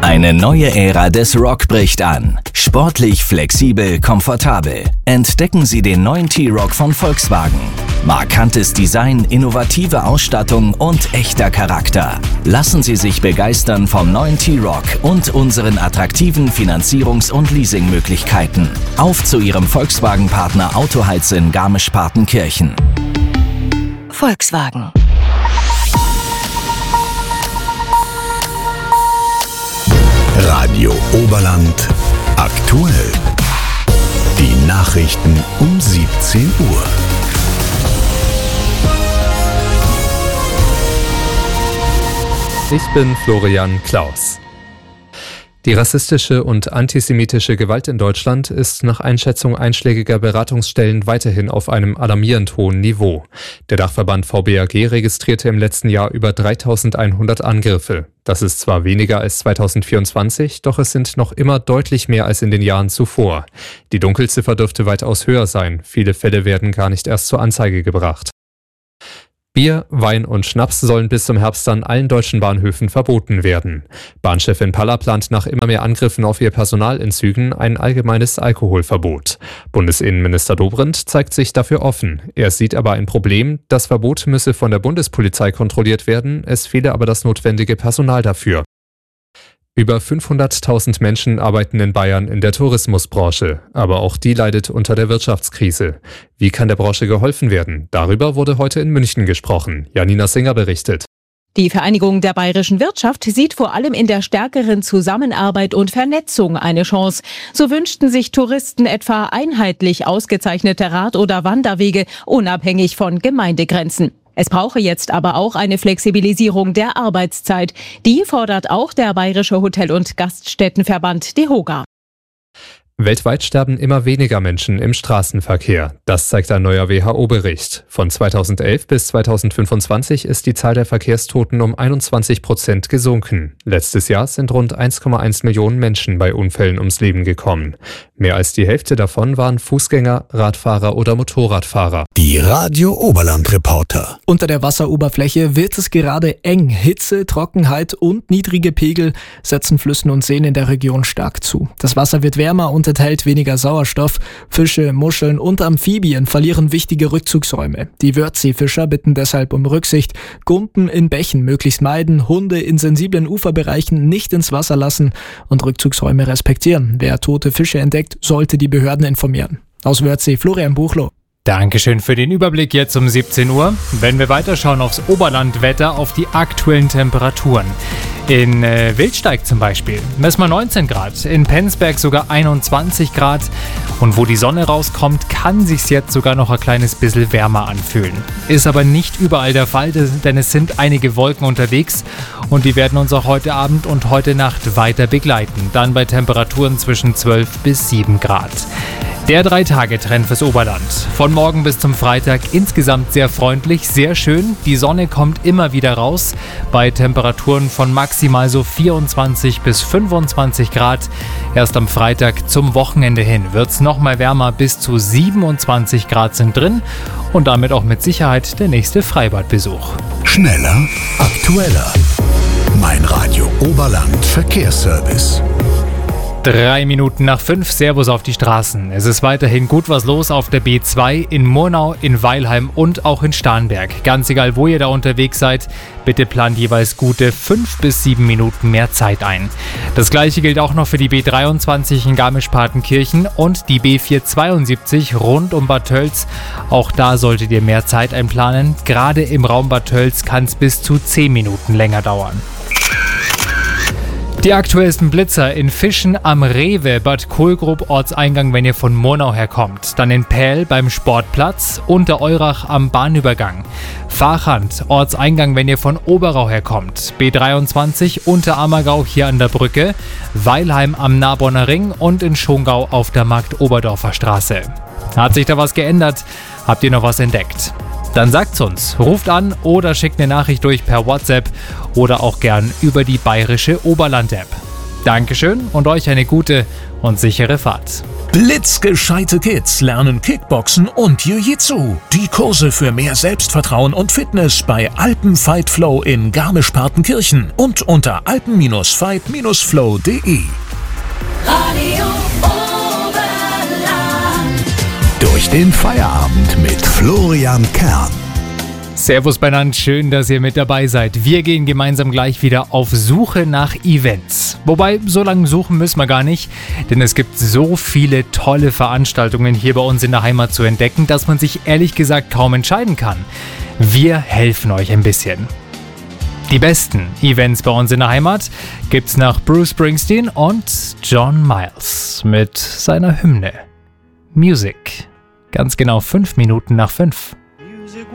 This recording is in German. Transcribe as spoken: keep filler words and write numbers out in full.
Eine neue Ära des Rock bricht an. Sportlich, flexibel, komfortabel. Entdecken Sie den neuen T-Roc von Volkswagen. Markantes Design, innovative Ausstattung und echter Charakter. Lassen Sie sich begeistern vom neuen T-Roc und unseren attraktiven Finanzierungs- und Leasingmöglichkeiten. Auf zu Ihrem Volkswagen-Partner Autoheiz in Garmisch-Partenkirchen. Volkswagen. Radio Oberland aktuell. Die Nachrichten um siebzehn Uhr. Ich bin Florian Klaus. Die rassistische und antisemitische Gewalt in Deutschland ist nach Einschätzung einschlägiger Beratungsstellen weiterhin auf einem alarmierend hohen Niveau. Der Dachverband V B A G registrierte im letzten Jahr über dreitausendeinhundert Angriffe. Das ist zwar weniger als zweitausendvierundzwanzig, doch es sind noch immer deutlich mehr als in den Jahren zuvor. Die Dunkelziffer dürfte weitaus höher sein. Viele Fälle werden gar nicht erst zur Anzeige gebracht. Bier, Wein und Schnaps sollen bis zum Herbst an allen deutschen Bahnhöfen verboten werden. Bahnchefin Palla plant nach immer mehr Angriffen auf ihr Personal in Zügen ein allgemeines Alkoholverbot. Bundesinnenminister Dobrindt zeigt sich dafür offen. Er sieht aber ein Problem, das Verbot müsse von der Bundespolizei kontrolliert werden, es fehle aber das notwendige Personal dafür. Über fünfhunderttausend Menschen arbeiten in Bayern in der Tourismusbranche, aber auch die leidet unter der Wirtschaftskrise. Wie kann der Branche geholfen werden? Darüber wurde heute in München gesprochen. Janina Singer berichtet. Die Vereinigung der bayerischen Wirtschaft sieht vor allem in der stärkeren Zusammenarbeit und Vernetzung eine Chance. So wünschten sich Touristen etwa einheitlich ausgezeichnete Rad- oder Wanderwege, unabhängig von Gemeindegrenzen. Es brauche jetzt aber auch eine Flexibilisierung der Arbeitszeit. Die fordert auch der Bayerische Hotel- und Gaststättenverband DEHOGA. Weltweit sterben immer weniger Menschen im Straßenverkehr. Das zeigt ein neuer W H O-Bericht. Von zweitausendelf bis zweitausendfünfundzwanzig ist die Zahl der Verkehrstoten um einundzwanzig Prozent gesunken. Letztes Jahr sind rund eins Komma eins Millionen Menschen bei Unfällen ums Leben gekommen. Mehr als die Hälfte davon waren Fußgänger, Radfahrer oder Motorradfahrer. Die Radio Oberland Reporter. Unter der Wasseroberfläche wird es gerade eng. Hitze, Trockenheit und niedrige Pegel setzen Flüssen und Seen in der Region stark zu. Das Wasser wird wärmer und enthält weniger Sauerstoff. Fische, Muscheln und Amphibien verlieren wichtige Rückzugsräume. Die Wörthseefischer bitten deshalb um Rücksicht. Gumpen in Bächen möglichst meiden, Hunde in sensiblen Uferbereichen nicht ins Wasser lassen und Rückzugsräume respektieren. Wer tote Fische entdeckt, sollte die Behörden informieren. Aus Wörthsee, Florian Buchloh. Dankeschön für den Überblick jetzt um siebzehn Uhr. Wenn wir weiterschauen aufs Oberlandwetter, auf die aktuellen Temperaturen. In äh, Wildsteig zum Beispiel messen wir neunzehn Grad, in Penzberg sogar einundzwanzig Grad. Und wo die Sonne rauskommt, kann sich's jetzt sogar noch ein kleines bisschen wärmer anfühlen. Ist aber nicht überall der Fall, denn es sind einige Wolken unterwegs und die werden uns auch heute Abend und heute Nacht weiter begleiten. Dann bei Temperaturen zwischen zwölf bis sieben Grad. Der Drei-Tage-Trend fürs Oberland. Von morgen bis zum Freitag insgesamt sehr freundlich, sehr schön. Die Sonne kommt immer wieder raus bei Temperaturen von maximal so vierundzwanzig bis fünfundzwanzig Grad. Erst am Freitag zum Wochenende hin wird es nochmal wärmer, bis zu siebenundzwanzig Grad sind drin und damit auch mit Sicherheit der nächste Freibadbesuch. Schneller, aktueller. Mein Radio Oberland Verkehrsservice. Drei Minuten nach fünf, Servus auf die Straßen. Es ist weiterhin gut was los auf der B zwei in Murnau, in Weilheim und auch in Starnberg. Ganz egal, wo ihr da unterwegs seid, bitte plant jeweils gute fünf bis sieben Minuten mehr Zeit ein. Das gleiche gilt auch noch für die B dreiundzwanzig in Garmisch-Partenkirchen und die B vierhundertzweiundsiebzig rund um Bad Tölz. Auch da solltet ihr mehr Zeit einplanen. Gerade im Raum Bad Tölz kann es bis zu zehn Minuten länger dauern. Die aktuellsten Blitzer in Fischen am Rewe, Bad Kohlgrub, Ortseingang, wenn ihr von Murnau herkommt. Dann in Pähl beim Sportplatz, Untereurach am Bahnübergang. Fahrhand, Ortseingang, wenn ihr von Oberau herkommt. B dreiundzwanzig Unterammergau hier an der Brücke. Weilheim am Narbonner Ring und in Schongau auf der Markt-Oberdorfer Straße. Hat sich da was geändert? Habt ihr noch was entdeckt? Dann sagt's uns, ruft an oder schickt eine Nachricht durch per WhatsApp oder auch gern über die bayerische Oberland-App. Dankeschön und euch eine gute und sichere Fahrt. Blitzgescheite Kids lernen Kickboxen und Jiu-Jitsu. Die Kurse für mehr Selbstvertrauen und Fitness bei Alpen Fight Flow in Garmisch-Partenkirchen und unter alpen Fight Flow punkt de. Radio Oberland. Durch den Feierabend mit Florian Kern. Servus beieinander, schön, dass ihr mit dabei seid. Wir gehen gemeinsam gleich wieder auf Suche nach Events. Wobei, so lange suchen müssen wir gar nicht, denn es gibt so viele tolle Veranstaltungen hier bei uns in der Heimat zu entdecken, dass man sich ehrlich gesagt kaum entscheiden kann. Wir helfen euch ein bisschen. Die besten Events bei uns in der Heimat gibt's nach Bruce Springsteen und John Miles mit seiner Hymne Music. Ganz genau fünf Minuten nach fünf.